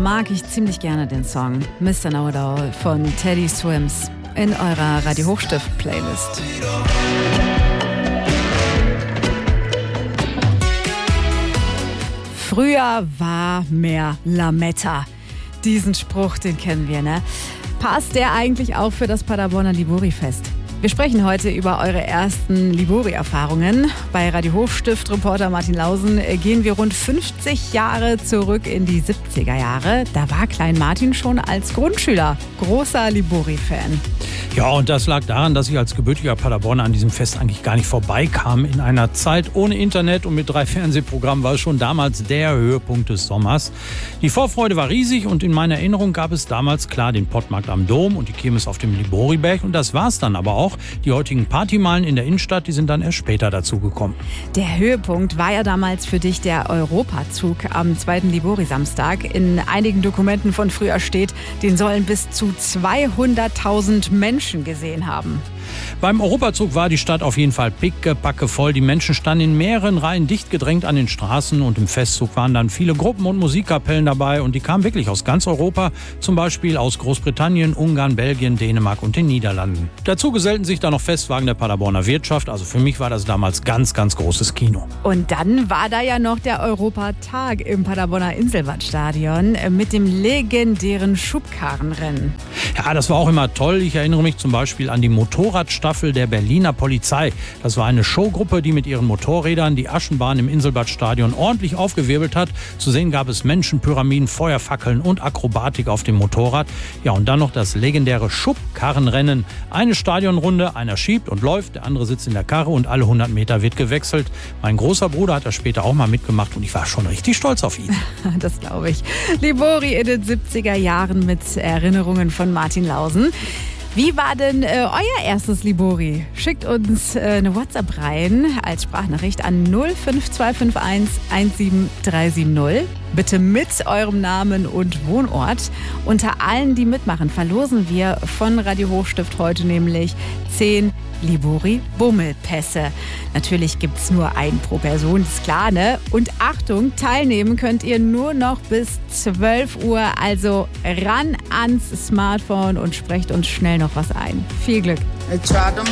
mag ich ziemlich gerne den Song Mr. Know-It-All von Teddy Swims in eurer Radio Hochstift-Playlist. Früher war mehr Lametta. Diesen Spruch, den kennen wir, ne? Passt der eigentlich auch für das Paderborner Libori-Fest? Wir sprechen heute über eure ersten Libori-Erfahrungen. Bei Radio Hochstift-Reporter Martin Lausen gehen wir rund 50 Jahre zurück in die 70er Jahre. Da war Klein Martin schon als Grundschüler großer Libori-Fan. Ja, und das lag daran, dass ich als gebürtiger Paderborner an diesem Fest eigentlich gar nicht vorbeikam. In einer Zeit ohne Internet und mit 3 Fernsehprogrammen war es schon damals der Höhepunkt des Sommers. Die Vorfreude war riesig und in meiner Erinnerung gab es damals klar den Pottmarkt am Dom und die Kirmes auf dem Liboriberg. Und das war's dann aber auch. Die heutigen Partymeilen in der Innenstadt, die sind dann erst später dazugekommen. Der Höhepunkt war ja damals für dich der Europazug am 2. Libori-Samstag. In einigen Dokumenten von früher steht, den sollen bis zu 200.000 Menschen gesehen haben. Beim Europazug war die Stadt auf jeden Fall pickepacke voll. Die Menschen standen in mehreren Reihen dicht gedrängt an den Straßen und im Festzug waren dann viele Gruppen und Musikkapellen dabei und die kamen wirklich aus ganz Europa, zum Beispiel aus Großbritannien, Ungarn, Belgien, Dänemark und den Niederlanden. Dazu gesellten sich da noch Festwagen der Paderborner Wirtschaft, also für mich war das damals ganz, ganz großes Kino. Und dann war da ja noch der Europatag im Paderborner Inselbadstadion mit dem legendären Schubkarrenrennen. Ja, das war auch immer toll. Ich erinnere mich zum Beispiel an die Motorradstaffel der Berliner Polizei. Das war eine Showgruppe, die mit ihren Motorrädern die Aschenbahn im Inselbadstadion ordentlich aufgewirbelt hat. Zu sehen gab es Menschenpyramiden, Feuerfackeln und Akrobatik auf dem Motorrad. Ja, und dann noch das legendäre Schubkarrenrennen. Eine Stadionrunde, einer schiebt und läuft, der andere sitzt in der Karre und alle 100 Meter wird gewechselt. Mein großer Bruder hat das später auch mal mitgemacht und ich war schon richtig stolz auf ihn. Das glaube ich. Libori in den 70er Jahren mit Erinnerungen von Martin Lausen. Wie war denn euer erstes Libori? Schickt uns eine WhatsApp rein als Sprachnachricht an 05251 17370. Bitte mit eurem Namen und Wohnort. Unter allen, die mitmachen, verlosen wir von Radio Hochstift heute nämlich 10 Libori-Bummelpässe. Natürlich gibt es nur einen pro Person, ist klar, ne? Und Achtung, teilnehmen könnt ihr nur noch bis 12 Uhr. Also ran ans Smartphone und sprecht uns schnell noch was ein. Viel Glück.